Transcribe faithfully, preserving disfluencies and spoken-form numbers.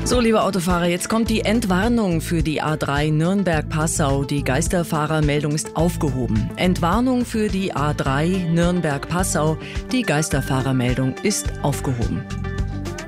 So, liebe Autofahrer, jetzt kommt die Entwarnung für die A drei Nürnberg-Passau. Die Geisterfahrermeldung ist aufgehoben. Entwarnung für die A drei Nürnberg-Passau. Die Geisterfahrermeldung ist aufgehoben.